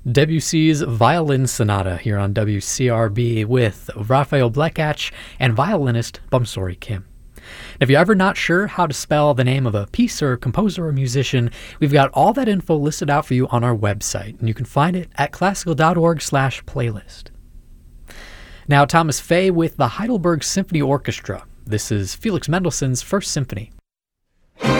Debussy's Violin Sonata here on WCRB with Raphael Blekach and violinist Bumsori Kim. If you're ever not sure how to spell the name of a piece or composer or musician, we've got all that info listed out for you on our website, and you can find it at classical.org/playlist. Now, Thomas Fay with the Heidelberg Symphony Orchestra. This is Felix Mendelssohn's First Symphony.